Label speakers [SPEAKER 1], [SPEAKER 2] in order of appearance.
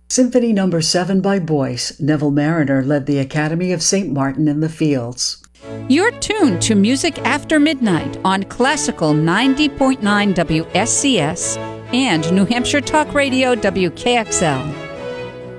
[SPEAKER 1] Symphony No. 7 by Boyce, Neville Marriner led the Academy of St. Martin in the Fields.
[SPEAKER 2] You're tuned to Music After Midnight on Classical 90.9 WSCS and New Hampshire Talk Radio WKXL.